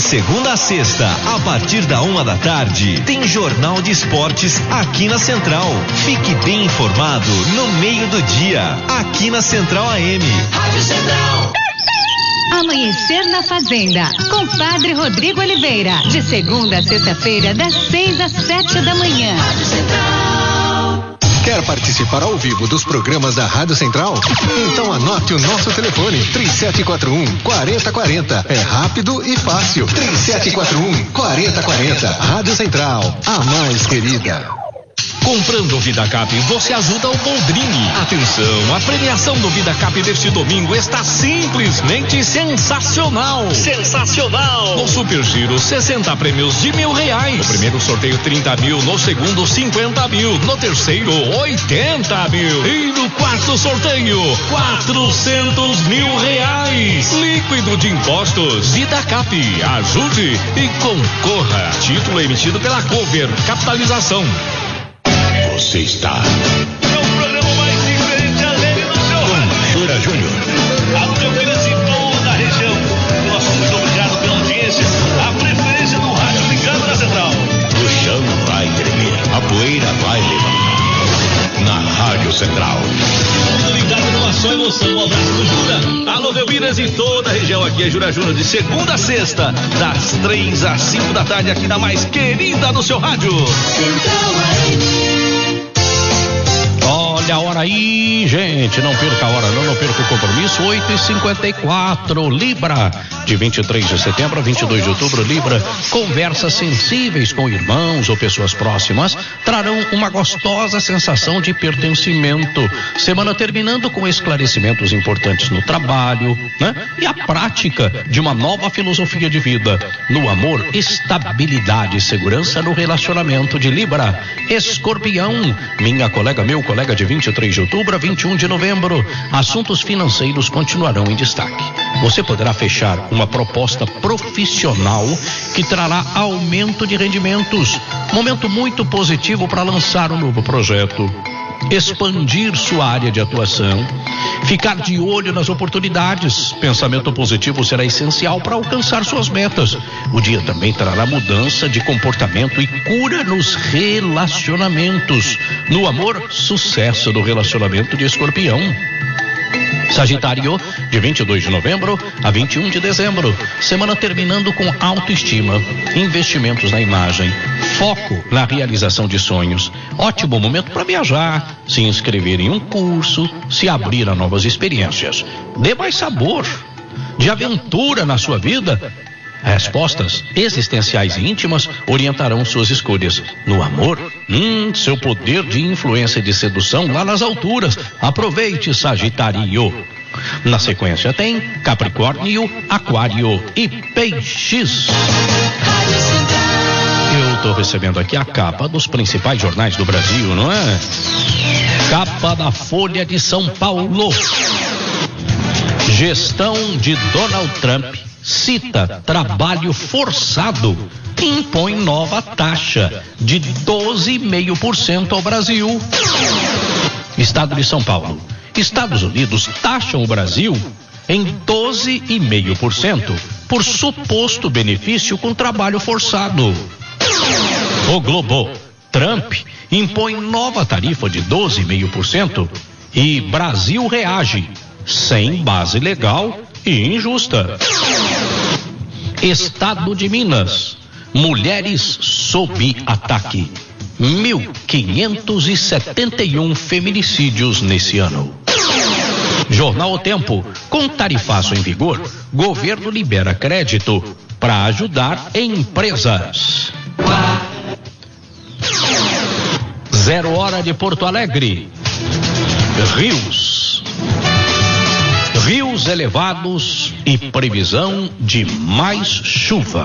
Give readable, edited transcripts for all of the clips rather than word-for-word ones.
segunda a sexta, a partir da 1h, tem Jornal de Esportes aqui na Central. Fique bem informado no meio do dia, aqui na Central AM. Rádio Central. Amanhecer na Fazenda, com Padre Rodrigo Oliveira, de segunda a sexta-feira, das 6 às 7 da manhã. Rádio Central. Quer participar ao vivo dos programas da Rádio Central? Então anote o nosso telefone, 3741-4040. É rápido e fácil. 3741-4040. Rádio Central, a mais querida. Comprando VidaCap, você ajuda o Boldrini. Atenção, a premiação do VidaCap deste domingo está simplesmente sensacional. Sensacional! No Super Giro, 60 prêmios de R$1.000. No primeiro sorteio, 30 mil. No segundo, 50 mil. No terceiro, 80 mil. E no quarto sorteio, R$400 mil. Líquido de impostos. VidaCap, ajude e concorra. Título emitido pela Cover Capitalização. Você está é o programa mais diferente alegre do seu rádio. Jura Júnior. A Campinas e toda a região. Nosso muito obrigado pela audiência. A preferência do rádio ligado na Central. O chão vai tremer, a poeira vai levantar. Na Rádio Central. Tudo ligado numa só emoção. Um abraço do Jura. Alô, Belminas e toda a região. Aqui é Jura Júnior, de segunda a sexta, das 3 às 5 da tarde, aqui na mais querida do seu rádio. Central AM. Olha a hora aí, gente, não perca a hora não perca o compromisso, 8h54, Libra, de 23 de setembro a 22 de outubro, Libra, conversas sensíveis com irmãos ou pessoas próximas trarão uma gostosa sensação de pertencimento, semana terminando com esclarecimentos importantes no trabalho, né? E a prática de uma nova filosofia de vida, no amor, estabilidade e segurança no relacionamento de Libra. Escorpião, meu colega de 23 de outubro a 21 de novembro, assuntos financeiros continuarão em destaque. Você poderá fechar uma proposta profissional que trará aumento de rendimentos. Momento muito positivo para lançar um novo projeto, expandir sua área de atuação, ficar de olho nas oportunidades. Pensamento positivo será essencial para alcançar suas metas. O dia também trará mudança de comportamento e cura nos relacionamentos. No amor, sucesso do relacionamento de Escorpião. Sagitário, de 22 de novembro a 21 de dezembro, semana terminando com autoestima, investimentos na imagem, foco na realização de sonhos. Ótimo momento para viajar, se inscrever em um curso, se abrir a novas experiências. Dê mais sabor de aventura na sua vida. Respostas existenciais e íntimas orientarão suas escolhas. No amor, seu poder de influência e de sedução lá nas alturas. Aproveite, Sagitário. Na sequência tem Capricórnio, Aquário e Peixes. Eu estou recebendo aqui a capa dos principais jornais do Brasil, não é? Capa da Folha de São Paulo. Gestão de Donald Trump cita trabalho forçado e impõe nova taxa de 12,5% ao Brasil. Estado de São Paulo. Estados Unidos taxam o Brasil em 12,5% por suposto benefício com trabalho forçado. O Globo. Trump impõe nova tarifa de 12,5% e Brasil reage sem base legal e injusta. Estado de Minas. Mulheres sob ataque. 1.571 feminicídios nesse ano. Jornal O Tempo. Com tarifaço em vigor, governo libera crédito para ajudar empresas. 0 hora de Porto Alegre. Rios elevados e previsão de mais chuva.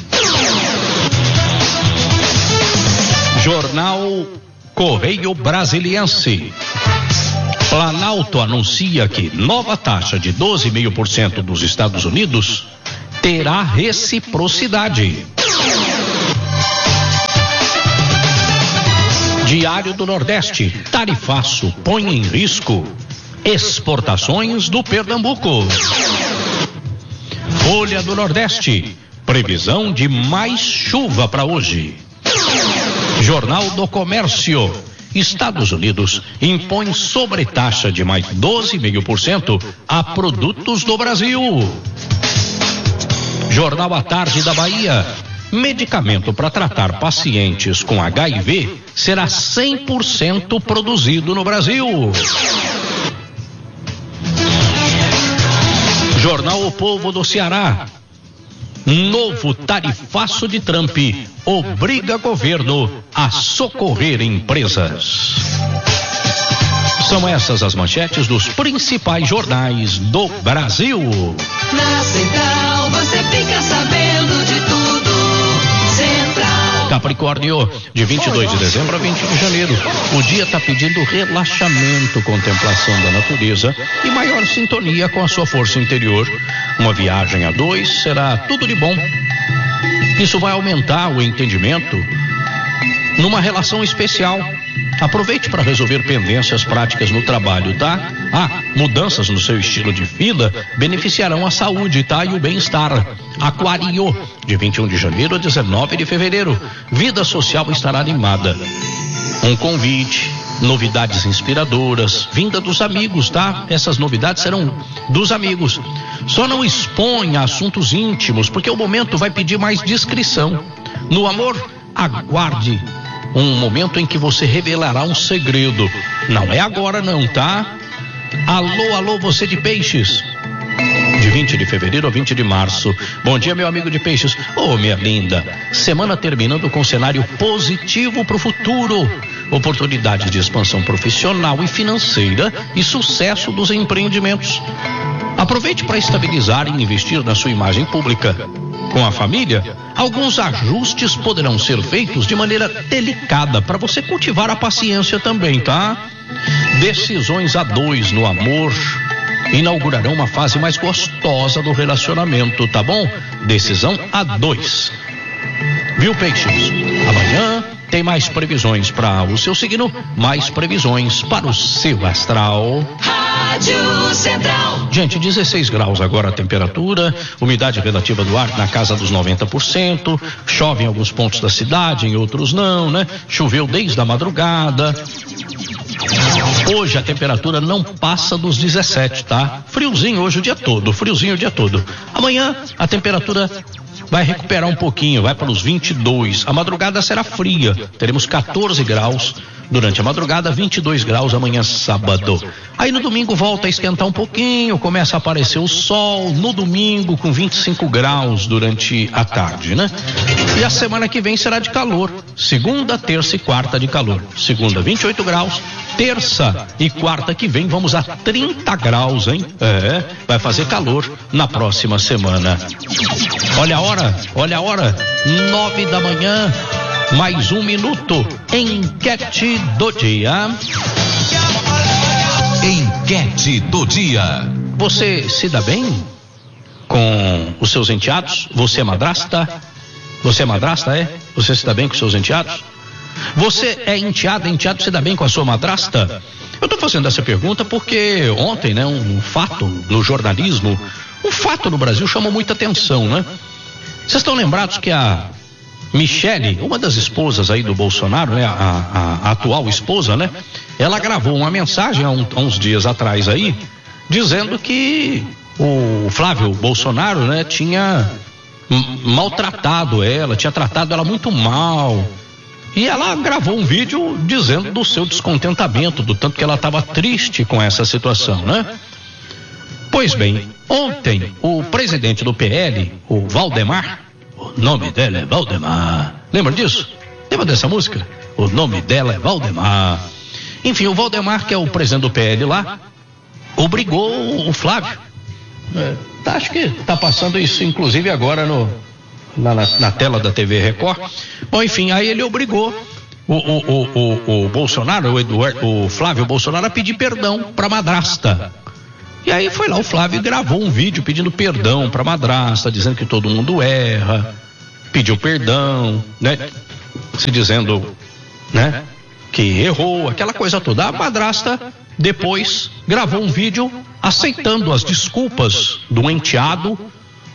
Jornal Correio Brasiliense. Planalto anuncia que nova taxa de 12,5% dos Estados Unidos terá reciprocidade. Diário do Nordeste. Tarifaço põe em risco exportações do Pernambuco. Folha do Nordeste. Previsão de mais chuva para hoje. Jornal do Comércio. Estados Unidos impõe sobretaxa de mais 12,5% a produtos do Brasil. Jornal à Tarde da Bahia. Medicamento para tratar pacientes com HIV será 100% produzido no Brasil. Jornal O Povo do Ceará. Novo tarifaço de Trump obriga governo a socorrer empresas. São essas as manchetes dos principais jornais do Brasil. Na Central você fica sabendo de tudo. Central. Capricórnio, de 22 de dezembro a 20 de janeiro. O dia está pedindo relaxamento, contemplação da natureza e maior sintonia com a sua força interior. Uma viagem a dois será tudo de bom. Isso vai aumentar o entendimento numa relação especial. Aproveite para resolver pendências práticas no trabalho, tá? Mudanças no seu estilo de vida beneficiarão a saúde, tá? E o bem-estar. Aquário, de 21 de janeiro a 19 de fevereiro. Vida social estará animada. Um convite, novidades inspiradoras, vinda dos amigos, tá? Essas novidades serão dos amigos. Só não exponha assuntos íntimos, porque o momento vai pedir mais discrição. No amor, aguarde um momento em que você revelará um segredo. Não é agora não, tá? Alô, você de Peixes. De 20 de fevereiro a 20 de março. Bom dia, meu amigo de Peixes. Minha linda. Semana terminando com cenário positivo para o futuro. Oportunidades de expansão profissional e financeira e sucesso dos empreendimentos. Aproveite para estabilizar e investir na sua imagem pública. Com a família, alguns ajustes poderão ser feitos de maneira delicada para você cultivar a paciência também, tá? Decisões a dois no amor inaugurarão uma fase mais gostosa do relacionamento, tá bom? Decisão a dois. Viu, Peixes? Amanhã tem mais previsões para o seu signo, mais previsões para o seu astral. Rádio Central. Gente, 16 graus agora a temperatura, umidade relativa do ar na casa dos 90%, chove em alguns pontos da cidade, em outros não, né? Choveu desde a madrugada. Hoje a temperatura não passa dos 17, tá? Friozinho hoje o dia todo, friozinho o dia todo. Amanhã a temperatura vai recuperar um pouquinho, vai para os 22. A madrugada será fria, teremos 14 graus durante a madrugada, 22 graus amanhã sábado. Aí no domingo volta a esquentar um pouquinho, começa a aparecer o sol no domingo com 25 graus durante a tarde, né? E a semana que vem será de calor, segunda, terça e quarta de calor. Segunda 28 graus, terça e quarta que vem vamos a 30 graus, hein? Vai fazer calor na próxima semana. Olha a hora, 9 da manhã, mais um minuto. Enquete do dia. Enquete do dia. Você se dá bem com os seus enteados? Você é madrasta? Você é madrasta, é? Você se dá bem com os seus enteados? Você é enteado se dá bem com a sua madrasta? Eu estou fazendo essa pergunta porque ontem, né, um fato no jornalismo, um fato no Brasil chamou muita atenção, né? Vocês estão lembrados que a Michele, uma das esposas aí do Bolsonaro, né, a atual esposa, né, ela gravou uma mensagem há uns dias atrás aí, dizendo que o Flávio Bolsonaro, né, tinha maltratado ela, tinha tratado ela muito mal. E ela gravou um vídeo dizendo do seu descontentamento, do tanto que ela estava triste com essa situação, né? Pois bem, ontem o presidente do PL, o Valdemar, o nome dela é Valdemar, lembra disso? Lembra dessa música? O nome dela é Valdemar. Enfim, o Valdemar, que é o presidente do PL lá, obrigou o Flávio. Acho que está passando isso inclusive agora na tela da TV Record. Bom, enfim, aí ele obrigou o Bolsonaro, o Flávio Bolsonaro, a pedir perdão para a madrasta. E aí foi lá o Flávio e gravou um vídeo pedindo perdão para a madrasta, dizendo que todo mundo erra, pediu perdão, né? Se dizendo, né, que errou, aquela coisa toda. A madrasta depois gravou um vídeo aceitando as desculpas do enteado,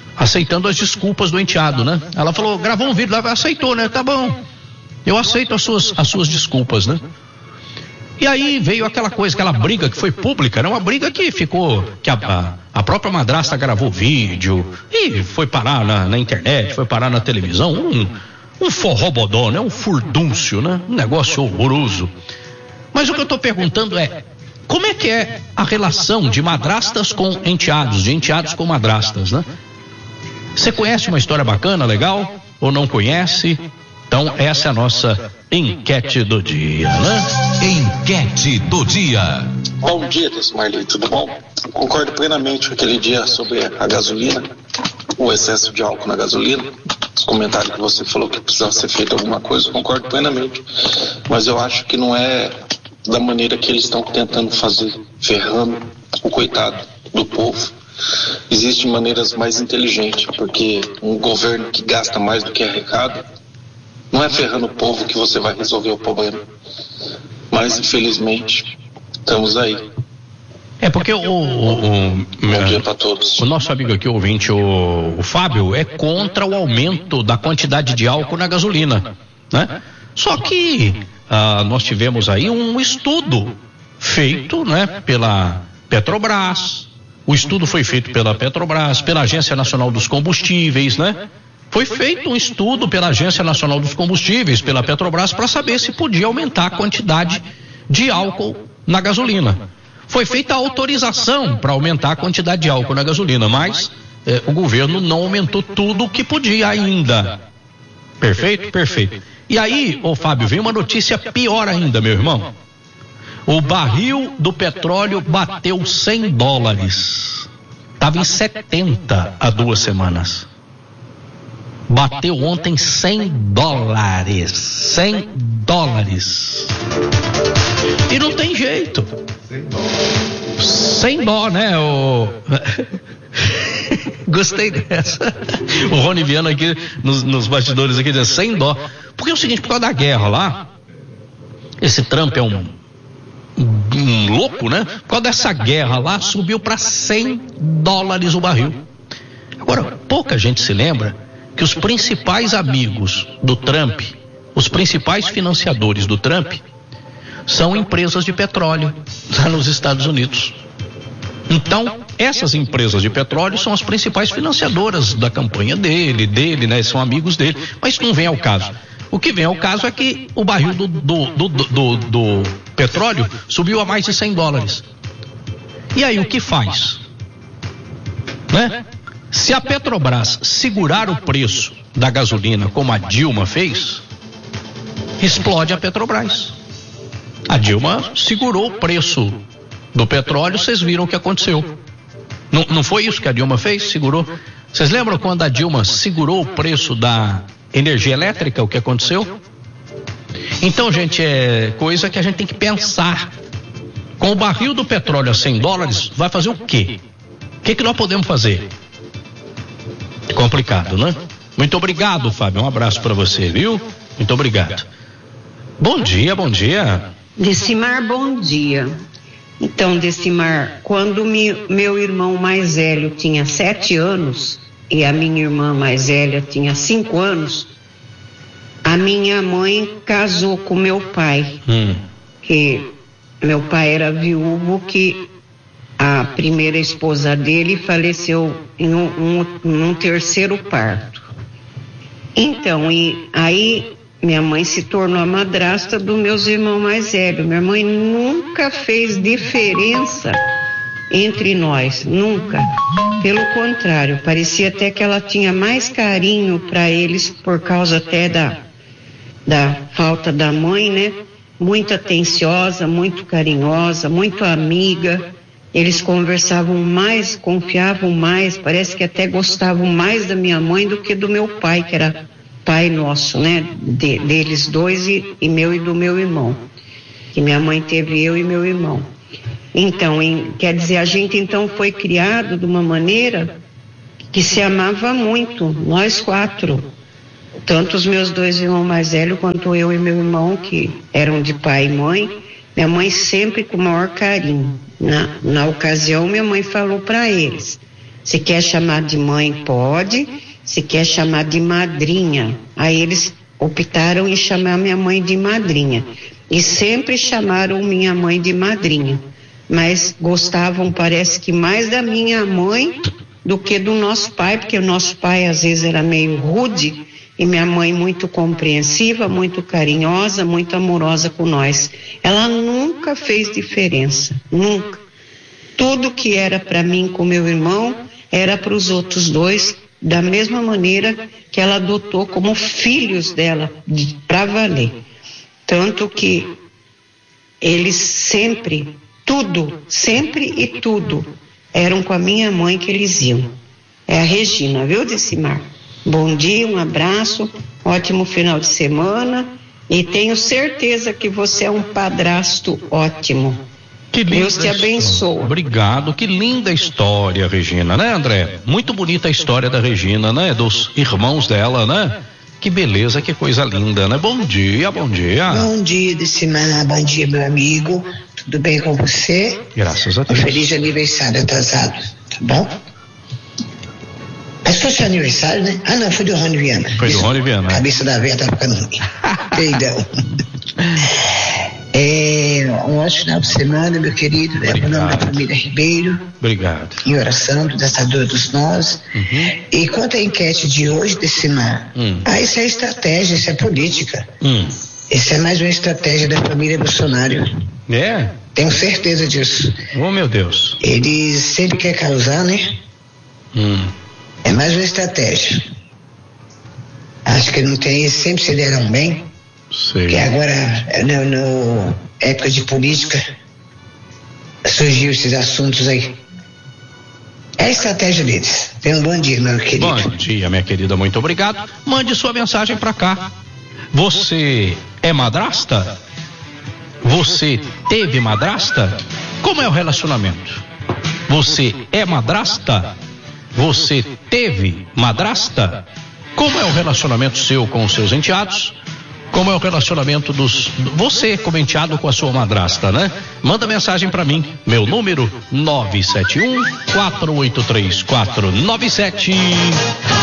aceitando as desculpas do enteado, né? Ela falou, gravou um vídeo lá, aceitou, né? Tá bom, eu aceito as suas desculpas, né? E aí veio aquela briga que foi pública, né? Uma briga que ficou, que a própria madrasta gravou vídeo e foi parar na internet, foi parar na televisão, um forrobodó, né? Um furdúncio, né? Um negócio horroroso. Mas o que eu estou perguntando é, como é que é a relação de madrastas com enteados, de enteados com madrastas, né? Você conhece uma história bacana, legal? Ou não conhece? Então essa é a nossa enquete do dia, né? Enquete do dia. Bom dia, Desmarley, tudo bom? Concordo plenamente com aquele dia sobre a gasolina, o excesso de álcool na gasolina. Os comentários que você falou que precisava ser feito alguma coisa, concordo plenamente. Mas eu acho que não é da maneira que eles estão tentando fazer, ferrando o coitado do povo. Existem maneiras mais inteligentes, porque um governo que gasta mais do que arrecada, não é ferrando o povo que você vai resolver o problema. Mas, infelizmente, estamos aí. É porque Bom dia para todos. O nosso amigo aqui, ouvinte, o Fábio, é contra o aumento da quantidade de álcool na gasolina, né? Só que nós tivemos aí um estudo feito, né, pela Petrobras. O estudo foi feito pela Petrobras, pela Agência Nacional dos Combustíveis, né? Foi feito um estudo pela Agência Nacional dos Combustíveis, pela Petrobras, para saber se podia aumentar a quantidade de álcool na gasolina. Foi feita a autorização para aumentar a quantidade de álcool na gasolina, mas o governo não aumentou tudo o que podia ainda. Perfeito? Perfeito. E aí, Fábio, vem uma notícia pior ainda, meu irmão. O barril do petróleo bateu $100. Estava em 70 há 2 semanas. Bateu ontem $100. $100. E não tem jeito. $100, né? Gostei dessa. O Rony Viano aqui nos bastidores aqui diz $100. Porque é o seguinte, por causa da guerra lá, esse Trump é um louco, né? Por causa dessa guerra lá, subiu para $100 o barril. Agora, pouca gente se lembra que os principais amigos do Trump, os principais financiadores do Trump, são empresas de petróleo lá nos Estados Unidos. Então, essas empresas de petróleo são as principais financiadoras da campanha dele, né? São amigos dele, mas isso não vem ao caso. O que vem ao caso é que o barril do petróleo subiu a mais de $100. E aí, o que faz? Né? Se a Petrobras segurar o preço da gasolina, como a Dilma fez, explode a Petrobras. A Dilma segurou o preço do petróleo, vocês viram o que aconteceu. Não foi isso que a Dilma fez? Segurou. Vocês lembram quando a Dilma segurou o preço da energia elétrica, o que aconteceu? Então, gente, é coisa que a gente tem que pensar. Com o barril do petróleo a $100, vai fazer o quê? O que nós podemos fazer? Complicado, né? Muito obrigado, Fábio. Um abraço para você, viu? Muito obrigado. Bom dia, bom dia. Decimar, bom dia. Então, Decimar, quando meu irmão mais velho tinha 7 anos e a minha irmã mais velha tinha 5 anos, a minha mãe casou com meu pai. Que meu pai era viúvo, que a primeira esposa dele faleceu em um terceiro parto. Então, e aí minha mãe se tornou a madrasta dos meus irmãos mais velhos. Minha mãe nunca fez diferença entre nós, nunca. Pelo contrário, parecia até que ela tinha mais carinho para eles, por causa até da falta da mãe, né? Muito atenciosa, muito carinhosa, muito amiga. Eles conversavam mais, confiavam mais, parece que até gostavam mais da minha mãe do que do meu pai, que era pai nosso, né? Deles dois e meu e do meu irmão. Que minha mãe teve eu e meu irmão. Então, quer dizer, a gente então foi criado de uma maneira que se amava muito, nós 4. Tanto os meus 2 irmãos mais velhos, quanto eu e meu irmão, que eram de pai e mãe. Minha mãe sempre com o maior carinho. Na ocasião, minha mãe falou para eles: Se quer chamar de mãe, pode. Se quer chamar de madrinha. Aí eles optaram em chamar minha mãe de madrinha. E sempre chamaram minha mãe de madrinha. Mas gostavam, parece que mais da minha mãe do que do nosso pai, porque o nosso pai às vezes era meio rude e minha mãe muito compreensiva, muito carinhosa, muito amorosa com nós. Ela nunca fez diferença, nunca. Tudo que era para mim com meu irmão era para os outros dois, da mesma maneira que ela adotou como filhos dela, para valer. Tanto que eles sempre e tudo, eram com a minha mãe que eles iam. É a Regina, viu, Decimar? Bom dia, um abraço, ótimo final de semana e tenho certeza que você é um padrasto ótimo. Que linda Deus te abençoe. Obrigado, que linda história, Regina, né, André? Muito bonita a história da Regina, né? Dos irmãos dela, né? Que beleza, que coisa linda, né? Bom dia, bom dia. Bom dia, Decimar, bom dia, meu amigo. Tudo bem com você? Graças a Deus. Um feliz aniversário atrasado, tá bom? Mas foi seu aniversário, né? Ah, não, foi do Rony Viana. Foi do Rony Viana. Cabeça da velha tá ficando ruim. Perdão. Um ótimo final de semana, meu querido. Em nome da família Ribeiro. Obrigado. Em oração, dessa dor dos nós. E quanto à enquete de hoje, Decimar, isso é estratégia, isso é política. Isso é mais uma estratégia da família Bolsonaro. É? Tenho certeza disso. Oh, meu Deus. Ele sempre quer causar, né? É mais uma estratégia. Acho que não tem, sempre se deram bem. Sei. Que agora, no época de política, surgiu esses assuntos aí. É a estratégia deles. Tenha um bom dia, meu querido. Bom dia, minha querida, muito obrigado. Mande sua mensagem pra cá. Você é madrasta? Você teve madrasta? Como é o relacionamento? Você é madrasta? Você teve madrasta? Como é o relacionamento seu com os seus enteados? Como é o relacionamento você como enteado com a sua madrasta, né? Manda mensagem pra mim. Meu número 971-483-497.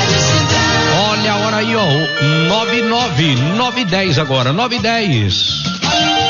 Olha a hora aí, ó. 9:10 agora, 9:10.